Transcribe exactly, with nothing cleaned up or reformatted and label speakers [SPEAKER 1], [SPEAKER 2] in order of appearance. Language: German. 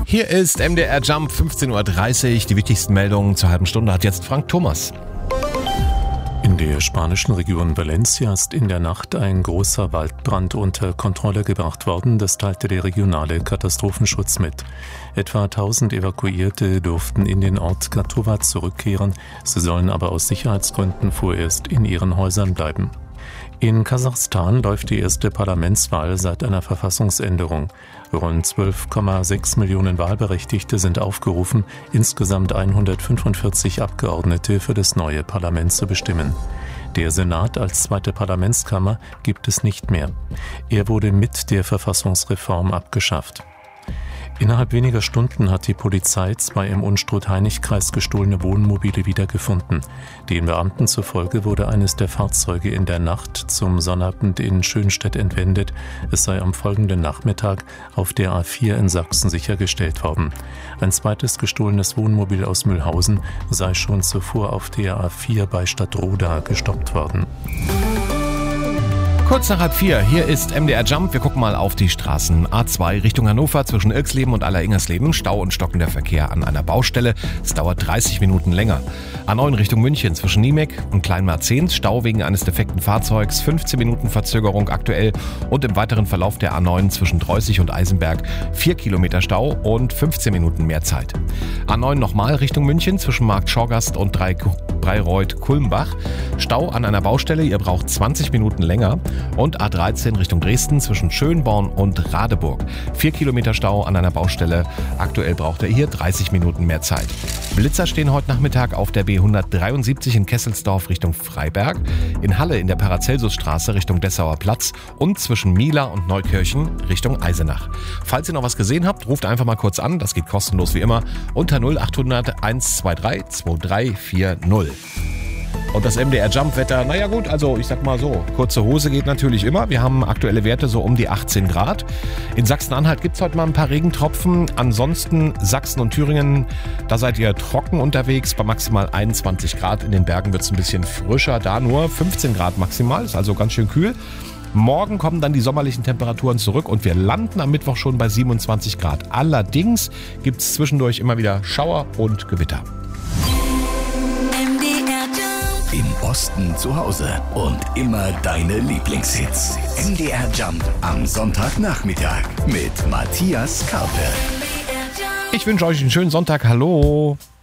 [SPEAKER 1] Hier ist M D R Jump, fünfzehn Uhr dreißig. Die wichtigsten Meldungen zur halben Stunde hat jetzt Frank Thomas.
[SPEAKER 2] In der spanischen Region Valencia ist in der Nacht ein großer Waldbrand unter Kontrolle gebracht worden. Das teilte der regionale Katastrophenschutz mit. Etwa tausend Evakuierte durften in den Ort Gatowa zurückkehren. Sie sollen aber aus Sicherheitsgründen vorerst in ihren Häusern bleiben. In Kasachstan läuft die erste Parlamentswahl seit einer Verfassungsänderung. Rund zwölf Komma sechs Millionen Wahlberechtigte sind aufgerufen, insgesamt hundertfünfundvierzig Abgeordnete für das neue Parlament zu bestimmen. Der Senat als zweite Parlamentskammer gibt es nicht mehr. Er wurde mit der Verfassungsreform abgeschafft. Innerhalb weniger Stunden hat die Polizei zwei im Unstrut-Hainich-Kreis gestohlene Wohnmobile wiedergefunden. Den Beamten zufolge wurde eines der Fahrzeuge in der Nacht zum Sonnabend in Schönstedt entwendet. Es sei am folgenden Nachmittag auf der A vier in Sachsen sichergestellt worden. Ein zweites gestohlenes Wohnmobil aus Mühlhausen sei schon zuvor auf der A vier bei Stadtroda gestoppt worden.
[SPEAKER 1] Kurz nach halb vier, hier ist M D R Jump. Wir gucken mal auf die Straßen. A zwei Richtung Hannover zwischen Irksleben und Aller-Ingersleben. Stau und stockender Verkehr an einer Baustelle. Es dauert dreißig Minuten länger. A neun Richtung München zwischen Niemek und Kleinmarzehns. Stau wegen eines defekten Fahrzeugs. fünfzehn Minuten Verzögerung aktuell. Und im weiteren Verlauf der A neun zwischen Dreußig und Eisenberg vier Kilometer Stau und fünfzehn Minuten mehr Zeit. A neun nochmal Richtung München zwischen Markt Schorgast und Breireuth-Kulmbach. Stau an einer Baustelle. Ihr braucht zwanzig Minuten länger. Und A dreizehn Richtung Dresden zwischen Schönborn und Radeburg. Vier Kilometer Stau an einer Baustelle. Aktuell braucht er hier dreißig Minuten mehr Zeit. Blitzer stehen heute Nachmittag auf der B hundertdreiundsiebzig in Kesselsdorf Richtung Freiberg, in Halle in der Paracelsusstraße Richtung Dessauer Platz und zwischen Mila und Neukirchen Richtung Eisenach. Falls ihr noch was gesehen habt, ruft einfach mal kurz an. Das geht kostenlos wie immer unter null achthundert eins zwei drei zwei drei vier null. Und das M D R Jump Wetter, naja gut, also ich sag mal so, kurze Hose geht natürlich immer. Wir haben aktuelle Werte so um die achtzehn Grad. In Sachsen-Anhalt gibt es heute mal ein paar Regentropfen. Ansonsten Sachsen und Thüringen, da seid ihr trocken unterwegs bei maximal einundzwanzig Grad. In den Bergen wird es ein bisschen frischer, da nur fünfzehn Grad maximal, ist also ganz schön kühl. Morgen kommen dann die sommerlichen Temperaturen zurück und wir landen am Mittwoch schon bei siebenundzwanzig Grad. Allerdings gibt es zwischendurch immer wieder Schauer und Gewitter.
[SPEAKER 3] Im Osten zu Hause und immer deine Lieblingshits. M D R Jump am Sonntagnachmittag mit Matthias Karpe.
[SPEAKER 1] Ich wünsche euch einen schönen Sonntag. Hallo.